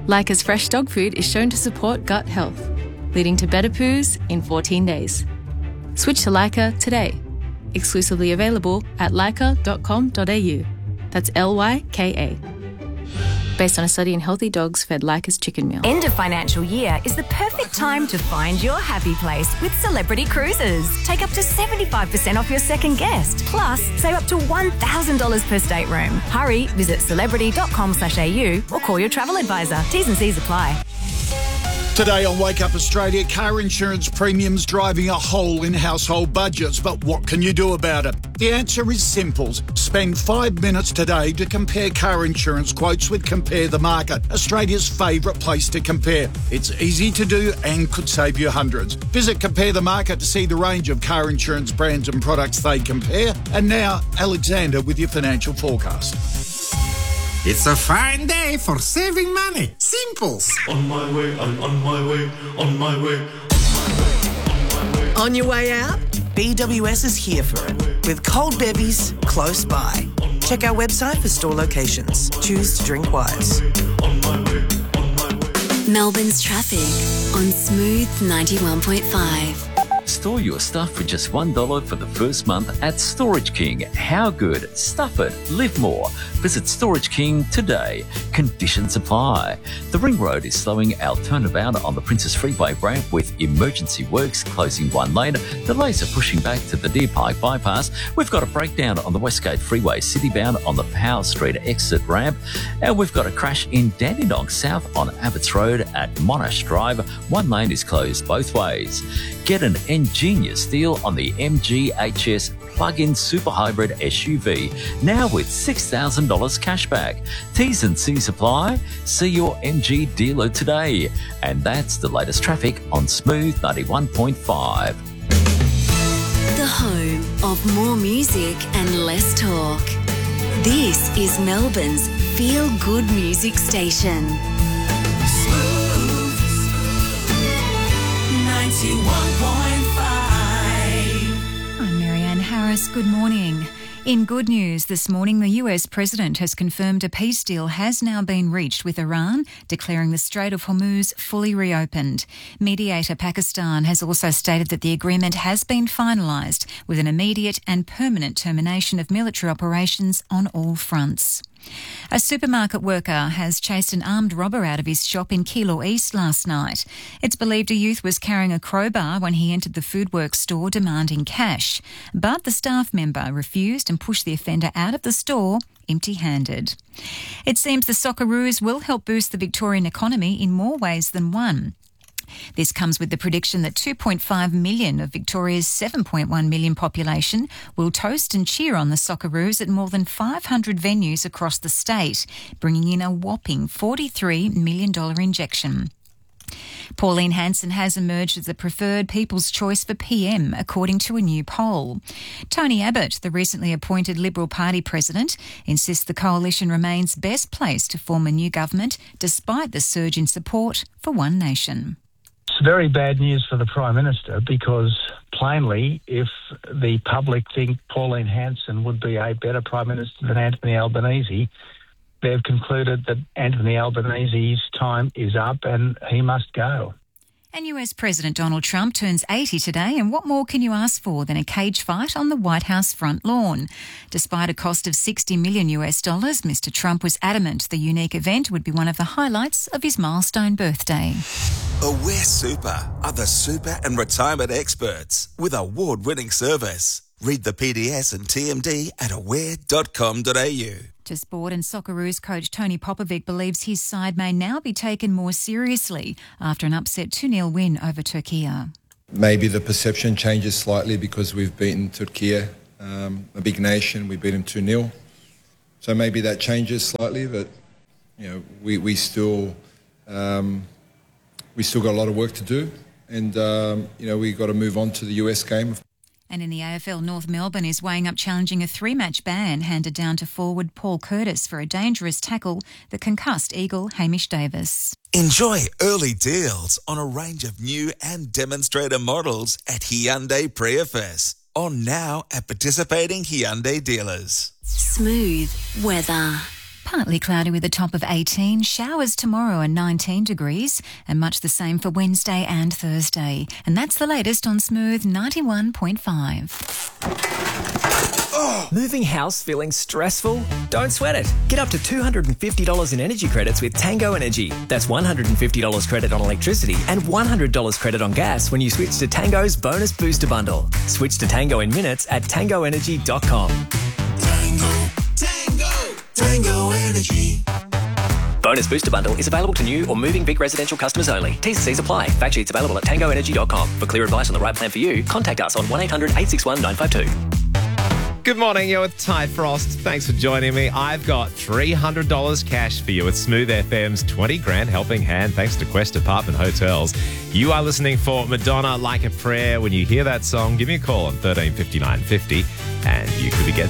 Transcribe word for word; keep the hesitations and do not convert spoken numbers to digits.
Leica's fresh dog food is shown to support gut health, leading to better poos in fourteen days. Switch to Leica today. Exclusively available at leica dot com dot a u. That's L Y K A. Based on a study in healthy dogs fed Leica's chicken meal. End of financial year is the perfect time to find your happy place with Celebrity Cruises. Take up to seventy-five percent off your second guest. Plus, save up to one thousand dollars per stateroom. Hurry, visit celebrity dot com slash a u or call your travel advisor. T's and C's apply. Today on Wake Up Australia, car insurance premiums driving a hole in household budgets. But what can you do about it? The answer is simple. Spend five minutes today to compare car insurance quotes with Compare the Market, Australia's favourite place to compare. It's easy to do and could save you hundreds. Visit Compare the Market to see the range of car insurance brands and products they compare. And now, Alexander with your financial forecast. It's a fine day for saving money. Simples. On my way, I'm on my way, on my way. On your way out? B W S is here for it, with cold bevies close by. Check our website for store locations. Choose to drink wise. Melbourne's traffic on Smooth ninety-one point five. Store your stuff for just one dollar for the first month at Storage King. How good? Stuff it. Live more. Visit Storage King today. Conditions apply. The Ring Road is slowing our turnabout on the Princess Freeway ramp with emergency works closing one lane. Delays are pushing back to the Deer Park bypass. We've got a breakdown on the Westgate Freeway citybound on the Power Street exit ramp. And we've got a crash in Dandenong South on Abbots Road at Monash Drive. One lane is closed both ways. Get an ingenious deal on the M G H S plug-in super hybrid S U V, now with six thousand dollars cashback. T's and C's apply. See your M G dealer today. And that's the latest traffic on Smooth ninety-one point five. The home of more music and less talk. This is Melbourne's feel-good music station. Smooth ninety-one point five. I'm Marianne Harris. Good morning. In good news this morning, the U S President has confirmed a peace deal has now been reached with Iran, declaring the Strait of Hormuz fully reopened. Mediator Pakistan has also stated that the agreement has been finalised with an immediate and permanent termination of military operations on all fronts. A supermarket worker has chased an armed robber out of his shop in Keilor East last night. It's believed a youth was carrying a crowbar when he entered the Foodworks store demanding cash. But the staff member refused and pushed the offender out of the store empty-handed. It seems the Socceroos will help boost the Victorian economy in more ways than one. This comes with the prediction that two point five million of Victoria's seven point one million population will toast and cheer on the Socceroos at more than five hundred venues across the state, bringing in a whopping forty-three million dollars injection. Pauline Hanson has emerged as the preferred people's choice for P M, according to a new poll. Tony Abbott, the recently appointed Liberal Party president, insists the coalition remains best placed to form a new government despite the surge in support for One Nation. It's very bad news for the Prime Minister because, plainly, if the public think Pauline Hanson would be a better Prime Minister than Anthony Albanese, they've concluded that Anthony Albanese's time is up and he must go. And U S President Donald Trump turns eighty today, and what more can you ask for than a cage fight on the White House front lawn? Despite a cost of sixty million U S dollars, Mister Trump was adamant the unique event would be one of the highlights of his milestone birthday. Aware Super are the super and retirement experts with award-winning service. Read the P D S and T M D at aware dot com dot a u. To sport, and Socceroos coach Tony Popovic believes his side may now be taken more seriously after an upset two nil win over Turkey. Maybe the perception changes slightly because we've beaten Turkey, um, a big nation. We beat them two nil. So maybe that changes slightly, but you know, we, we still um, we still got a lot of work to do, and um, you know, we got to move on to the U S game. And in the A F L, North Melbourne is weighing up challenging a three-match ban handed down to forward Paul Curtis for a dangerous tackle that concussed Eagle Hamish Davis. Enjoy early deals on a range of new and demonstrator models at Hyundai Prius. On now at participating Hyundai dealers. Smooth weather. Partly cloudy with a top of eighteen. Showers tomorrow and nineteen degrees, and much the same for Wednesday and Thursday. And that's the latest on Smooth ninety-one point five. Oh. Moving house feeling stressful? Don't sweat it. Get up to two hundred fifty dollars in energy credits with Tango Energy. That's one hundred fifty dollars credit on electricity and one hundred dollars credit on gas when you switch to Tango's Bonus Booster Bundle. Switch to Tango in minutes at tango energy dot com. Tango, Tango, Tango Energy. Bonus Booster Bundle is available to new or moving Vic residential customers only. T's and C's apply. Fact sheets available at tango energy dot com. For clear advice on the right plan for you, contact us on one eight hundred eight six one nine five two. Good morning, you're with Ty Frost. Thanks for joining me. I've got three hundred dollars cash for you with Smooth F M's twenty grand helping hand thanks to Quest Apartment Hotels. You are listening for Madonna, Like a Prayer. When you hear that song, give me a call on thirteen fifty-nine fifty and you could be getting